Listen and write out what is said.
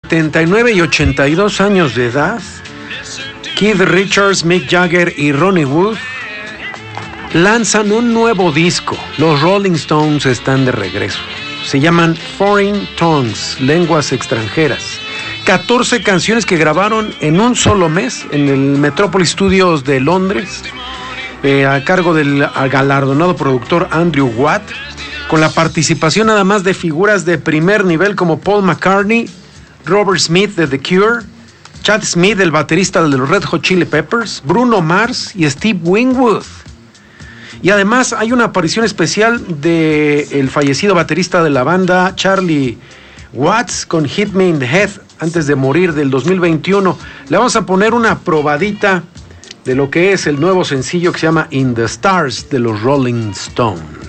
79 y 82 años de edad, Keith Richards, Mick Jagger y Ronnie Wood lanzan un nuevo disco. Los Rolling Stones están de regreso. Se llaman Foreign Tongues, lenguas extranjeras. 14 canciones que grabaron en un solo mes en el Metropolis Studios de Londres, a cargo del galardonado productor Andrew Watt, con la participación nada más de figuras de primer nivel como Paul McCartney, Robert Smith de The Cure, Chad Smith, el baterista de los Red Hot Chili Peppers, Bruno Mars y Steve Winwood. Y además hay una aparición especial del fallecido baterista de la banda, Charlie Watts, con Hit Me in the Head, antes de morir, del 2021. Le vamos a poner una probadita de lo que es el nuevo sencillo que se llama In the Stars de los Rolling Stones.